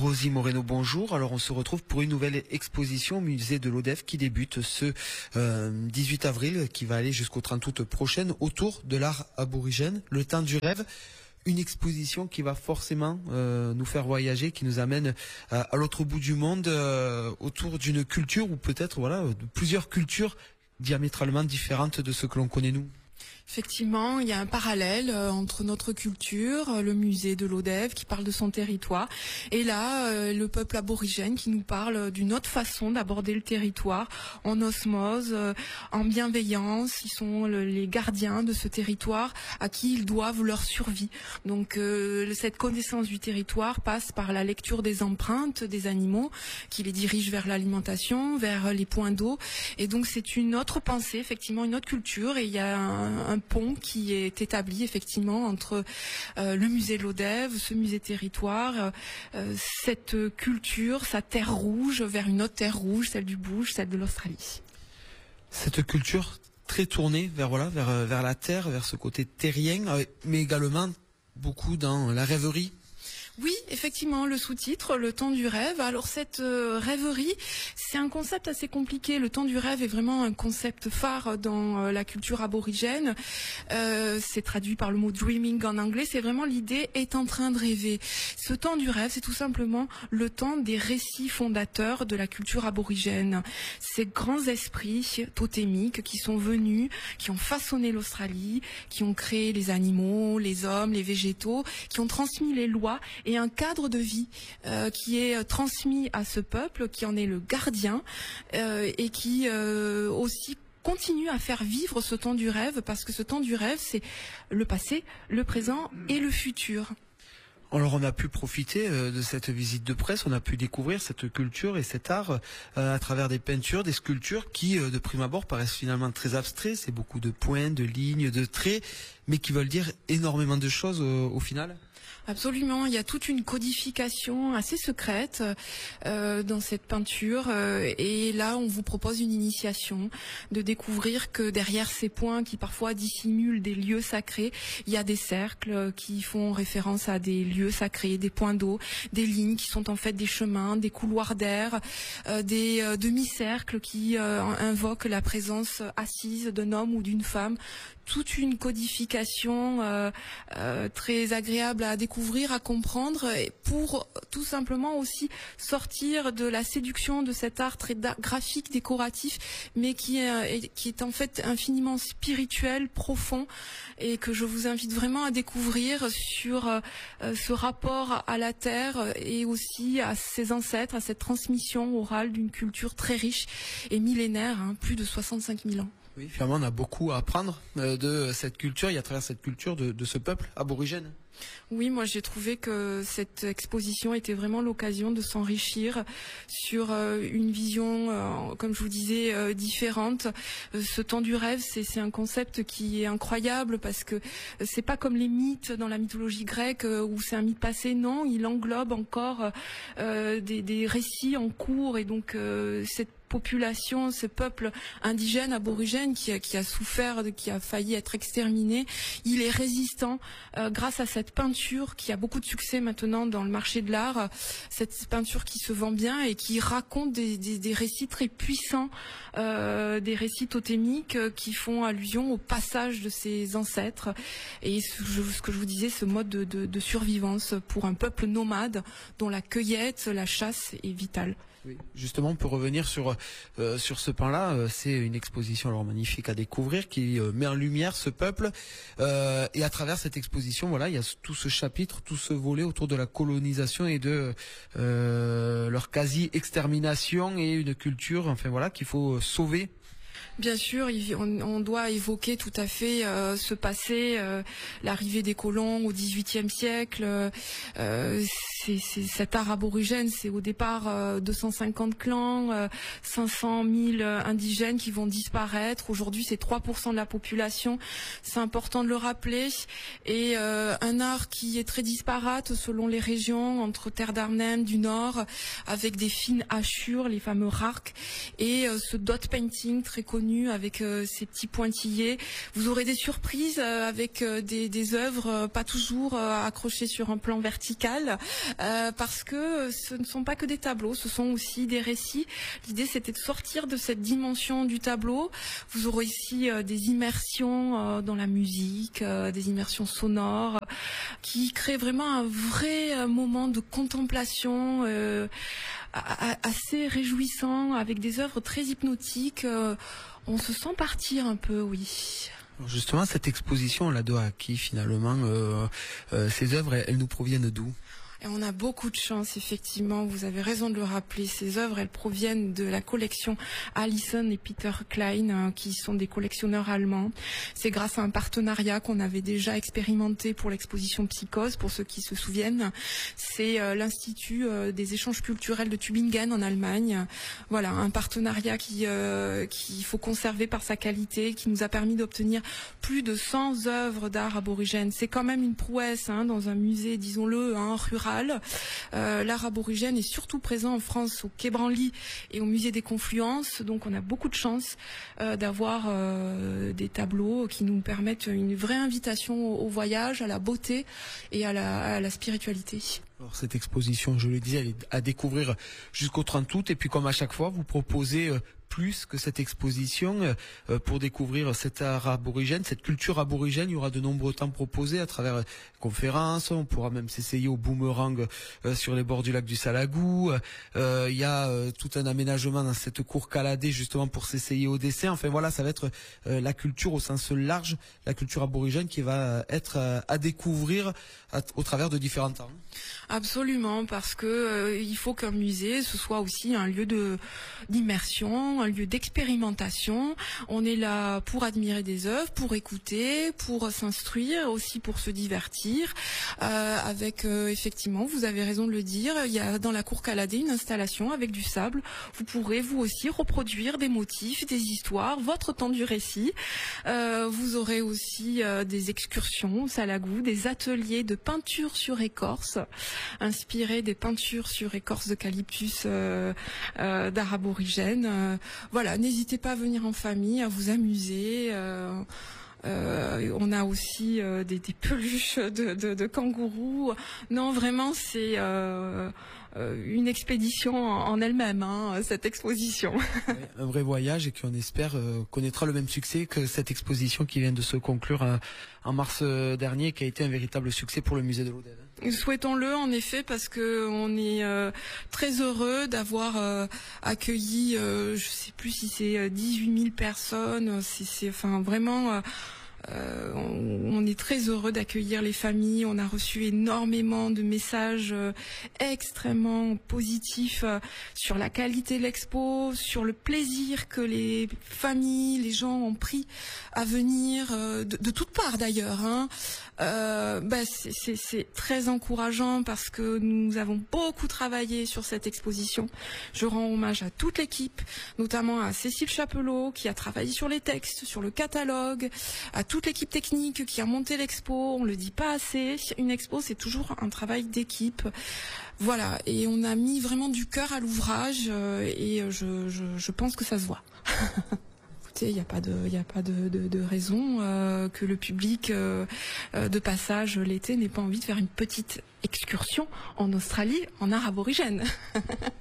Rosie Moreno, bonjour. Alors on se retrouve pour une nouvelle exposition au musée de l'Odève qui débute ce 18 avril, qui va aller jusqu'au 30 août prochaine, autour de l'art aborigène, le temps du rêve. Une exposition qui va forcément nous faire voyager, qui nous amène à l'autre bout du monde, autour d'une culture ou peut-être de plusieurs cultures diamétralement différentes de ce que l'on connaît nous. Effectivement, il y a un parallèle entre notre culture, le musée de l'Odève qui parle de son territoire, et là, le peuple aborigène qui nous parle d'une autre façon d'aborder le territoire, en osmose, en bienveillance. Ils sont les gardiens de ce territoire à qui ils doivent leur survie. Donc cette connaissance du territoire passe par la lecture des empreintes des animaux qui les dirigent vers l'alimentation, vers les points d'eau. Et donc c'est une autre pensée, effectivement, une autre culture, et il y a un pont qui est établi effectivement entre le musée de l'Odève, ce musée territoire, cette culture, sa terre rouge, vers une autre terre rouge, celle du Bouge, celle de l'Australie. Cette culture très tournée vers la terre, vers ce côté terrien, mais également beaucoup dans la rêverie. Oui, effectivement, le sous-titre, le temps du rêve. Alors cette rêverie, c'est un concept assez compliqué. Le temps du rêve est vraiment un concept phare dans la culture aborigène. C'est traduit par le mot dreaming en anglais. C'est vraiment l'idée est en train de rêver. Ce temps du rêve, c'est tout simplement le temps des récits fondateurs de la culture aborigène. Ces grands esprits totémiques qui sont venus, qui ont façonné l'Australie, qui ont créé les animaux, les hommes, les végétaux, qui ont transmis les lois et un cadre de vie qui est transmis à ce peuple, qui en est le gardien et qui aussi continue à faire vivre ce temps du rêve, parce que ce temps du rêve, c'est le passé, le présent et le futur. Alors on a pu profiter de cette visite de presse, on a pu découvrir cette culture et cet art à travers des peintures, des sculptures qui de prime abord paraissent finalement très abstraits. C'est beaucoup de points, de lignes, de traits, mais qui veulent dire énormément de choses au final. Absolument, il y a toute une codification assez secrète dans cette peinture et là on vous propose une initiation, de découvrir que derrière ces points qui parfois dissimulent des lieux sacrés, il y a des cercles qui font référence à des lieux sacrés, des points d'eau, des lignes qui sont en fait des chemins, des couloirs d'air, des demi-cercles qui invoquent la présence assise d'un homme ou d'une femme. Toute une codification très agréable à découvrir, à comprendre, pour tout simplement aussi sortir de la séduction de cet art très graphique, décoratif, mais qui est en fait infiniment spirituel, profond, et que je vous invite vraiment à découvrir sur ce rapport à la terre et aussi à ses ancêtres, à cette transmission orale d'une culture très riche et millénaire, plus de 65 000 ans. Oui, finalement, on a beaucoup à apprendre de cette culture et à travers cette culture de ce peuple aborigène. Oui, moi j'ai trouvé que cette exposition était vraiment l'occasion de s'enrichir sur une vision, comme je vous disais, différente. Ce temps du rêve, c'est un concept qui est incroyable parce que c'est pas comme les mythes dans la mythologie grecque où c'est un mythe passé. Non, il englobe encore des récits en cours, et donc cette population, ce peuple indigène, aborigène qui a souffert, qui a failli être exterminé, il est résistant grâce à cette peinture qui a beaucoup de succès maintenant dans le marché de l'art, cette peinture qui se vend bien et qui raconte des récits très puissants, des récits totémiques qui font allusion au passage de ses ancêtres et ce que je vous disais, ce mode de survivance pour un peuple nomade dont la cueillette, la chasse est vitale. Oui, justement, on peut revenir sur ce pan-là. C'est une exposition alors magnifique à découvrir qui met en lumière ce peuple. Et à travers cette exposition, il y a tout ce chapitre, tout ce volet autour de la colonisation et de leur quasi-extermination et une culture, qu'il faut sauver. Bien sûr, on doit évoquer tout à fait ce passé, l'arrivée des colons au XVIIIe siècle. C'est cet art aborigène, c'est au départ 250 clans, 500 000 indigènes qui vont disparaître. Aujourd'hui, c'est 3% de la population. C'est important de le rappeler. Et un art qui est très disparate selon les régions, entre terre d'Arnhem du Nord, avec des fines hachures, les fameux rarks, et ce dot painting très connu avec ses petits pointillés. Vous aurez des surprises avec des œuvres pas toujours accrochées sur un plan vertical, parce que ce ne sont pas que des tableaux, ce sont aussi des récits. L'idée, c'était de sortir de cette dimension du tableau. Vous aurez ici des immersions dans la musique, des immersions sonores, qui créent vraiment un vrai moment de contemplation assez réjouissant, avec des œuvres très hypnotiques. On se sent partir un peu, oui. Alors justement, cette exposition, on la doit à qui finalement? Ces œuvres, elles nous proviennent d'où? Et on a beaucoup de chance, effectivement, vous avez raison de le rappeler. Ces œuvres, elles proviennent de la collection Alison et Peter Klein, qui sont des collectionneurs allemands. C'est grâce à un partenariat qu'on avait déjà expérimenté pour l'exposition Psychose, pour ceux qui se souviennent. C'est l'Institut des échanges culturels de Tübingen en Allemagne. Voilà, un partenariat qu'il faut conserver par sa qualité, qui nous a permis d'obtenir plus de 100 œuvres d'art aborigène. C'est quand même une prouesse, dans un musée, disons-le, rural. L'art aborigène est surtout présent en France au Quai Branly et au musée des Confluences, donc on a beaucoup de chance d'avoir des tableaux qui nous permettent une vraie invitation au voyage, à la beauté et à la spiritualité. Alors, cette exposition, je le disais, elle est à découvrir jusqu'au 30 août, et puis comme à chaque fois, vous proposez plus que cette exposition pour découvrir cet art aborigène, cette culture aborigène. Il y aura de nombreux temps proposés à travers conférences. On pourra même s'essayer au boomerang sur les bords du lac du Salagou. Il y a tout un aménagement dans cette cour Caladé justement pour s'essayer au dessin. Enfin voilà, ça va être la culture au sens large, la culture aborigène qui va être à découvrir au travers de différents temps. Absolument, parce que il faut qu'un musée ce soit aussi un lieu d'immersion, un lieu d'expérimentation. On est là pour admirer des œuvres, pour écouter, pour s'instruire, aussi pour se divertir. Avec effectivement, vous avez raison de le dire, il y a dans la cour Caladé une installation avec du sable. Vous pourrez vous aussi reproduire des motifs, des histoires, votre temps du récit. Vous aurez aussi des excursions au Salagou, des ateliers de peinture sur écorce, inspirés des peintures sur écorce d'eucalyptus d'art aborigène. Voilà, n'hésitez pas à venir en famille, à vous amuser. On a aussi des peluches de kangourous. Non, vraiment, c'est une expédition en elle-même, cette exposition. Ouais, un vrai voyage, et qu'on espère connaîtra le même succès que cette exposition qui vient de se conclure en mars dernier, qui a été un véritable succès pour le musée de l'Odève. Souhaitons-le en effet, parce que on est très heureux d'avoir accueilli, je sais plus si c'est 18 000 personnes. C'est enfin vraiment. On est très heureux d'accueillir les familles. On a reçu énormément de messages extrêmement positifs sur la qualité de l'expo, sur le plaisir que les familles, les gens ont pris à venir de toutes parts d'ailleurs. C'est très encourageant, parce que nous avons beaucoup travaillé sur cette exposition. Je rends hommage à toute l'équipe, notamment à Cécile Chapelot qui a travaillé sur les textes, sur le catalogue, à toute l'équipe technique qui a monté l'expo. On le dit pas assez, une expo c'est toujours un travail d'équipe. Voilà, et on a mis vraiment du cœur à l'ouvrage, et je pense que ça se voit. Il n'y a pas de raison que le public de passage l'été n'ait pas envie de faire une petite excursion en Australie en art aborigène.